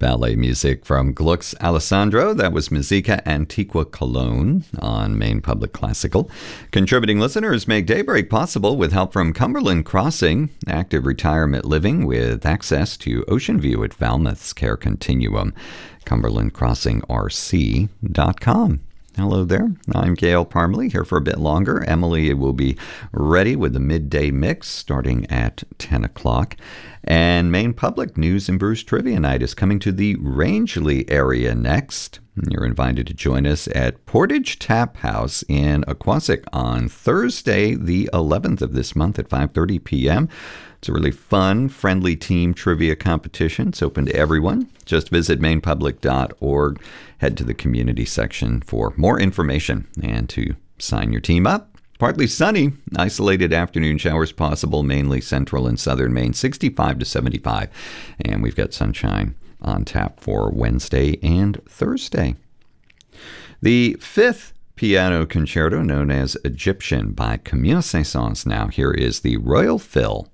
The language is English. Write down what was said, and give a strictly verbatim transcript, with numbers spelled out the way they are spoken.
Ballet music from Glux Alessandro. That was Musica Antiqua Cologne on Maine Public Classical. Contributing listeners make Daybreak possible with help from Cumberland Crossing, active retirement living with access to ocean view at Falmouth's Care Continuum. Cumberland Crossing R C dot com. Hello there. I'm Gail Parmalee, here for a bit longer. Emily will be ready with the midday mix starting at ten o'clock. And Maine Public News and Brews Trivia Night is coming to the Rangeley area next. You're invited to join us at Portage Tap House in Aquasic on Thursday, the eleventh of this month at five thirty p.m. It's a really fun, friendly team trivia competition. It's open to everyone. Just visit maine public dot org. Head to the community section for more information and to sign your team up. Partly sunny, isolated afternoon showers possible, mainly central and southern Maine, sixty-five to seventy-five. And we've got sunshine on tap for Wednesday and Thursday. The fifth piano concerto, known as Egyptian by Camille Saint-Saëns. Now here is the Royal Phil.